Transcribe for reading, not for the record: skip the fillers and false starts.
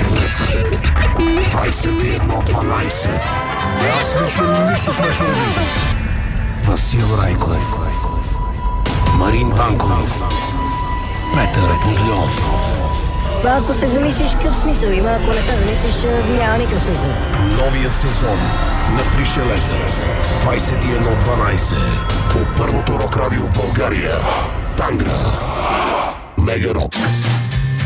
Пришелеца. 21:12. Аз лично нищо смешно не виждам. Васил Райков, Марин Банков, Петър Будльов. Ако се замислиш, какъв смисъл има, ако не се замислиш, няма никакъв смисъл. Новият сезон на Пришелеца. 21:12. По първото рок радио в България. Тангра. Мега Рок.